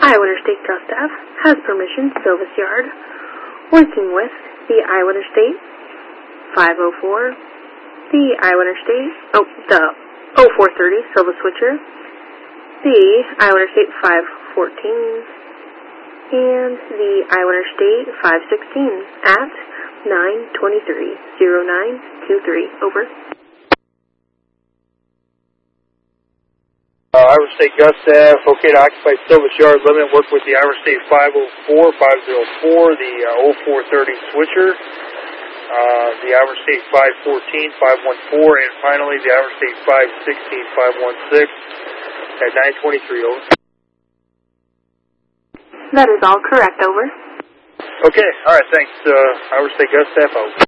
Iowa Interstate Gustav has permission, Silvis Yard, working with the Iowa Interstate 504, the Iowa Interstate, the 0430 Silva Switcher, the Iowa Interstate 514, and the Iowa Interstate 516 at 923-0923. Over. Iowa State Gustav, okay to occupy Silvis Yard limit, work with the Iowa State 504, 504, the 0430 Switcher, the Iowa State 514, 514, and finally the Iowa State 516, 516 at 923. Over. That is all correct. Over. Okay, all right, thanks. Iowa State Gustav, over.